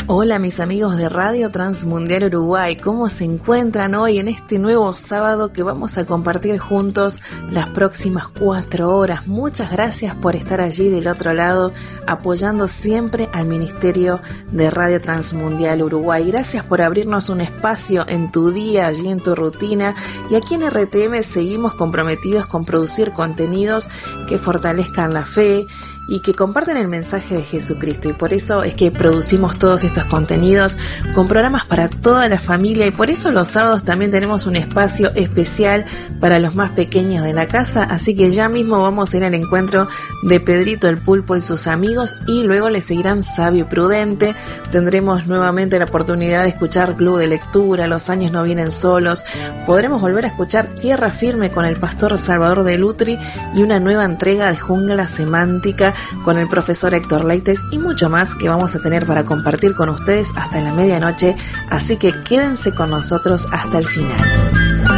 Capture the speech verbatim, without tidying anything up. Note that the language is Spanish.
Hola mis amigos de Radio Transmundial Uruguay, ¿cómo se encuentran hoy en este nuevo sábado que vamos a compartir juntos las próximas cuatro horas? Muchas gracias por estar allí del otro lado, apoyando siempre al Ministerio de Radio Transmundial Uruguay. Gracias por abrirnos un espacio en tu día, allí en tu rutina, y aquí en R T M seguimos comprometidos con producir contenidos que fortalezcan la fe y que comparten el mensaje de Jesucristo, y por eso es que producimos todos estos contenidos con programas para toda la familia, y por eso los sábados también tenemos un espacio especial para los más pequeños de la casa, así que ya mismo vamos a ir al encuentro de Pedrito el Pulpo y sus amigos, y luego le seguirán Sabio y Prudente. Tendremos nuevamente la oportunidad de escuchar Club de Lectura, Los años no vienen solos, podremos volver a escuchar Tierra Firme con el pastor Salvador de Lutri y una nueva entrega de Jungla Semántica con el profesor Héctor Leites, y mucho más que vamos a tener para compartir con ustedes hasta la medianoche, así que quédense con nosotros hasta el final.